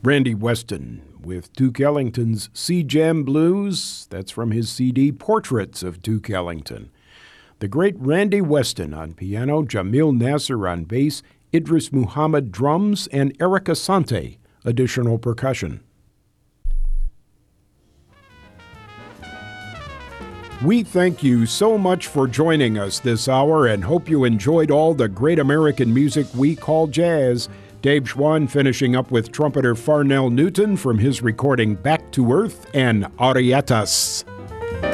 Randy Weston with Duke Ellington's Sea Jam Blues. That's from his CD Portraits of Duke Ellington. The great Randy Weston on piano, Jamil Nasser on bass, Idris Muhammad drums, and Eric Asante additional percussion. We thank you so much for joining us this hour and hope you enjoyed all the great American music we call jazz. Dave Schwann finishing up with trumpeter Farnell Newton from his recording Back to Earth and Arietas.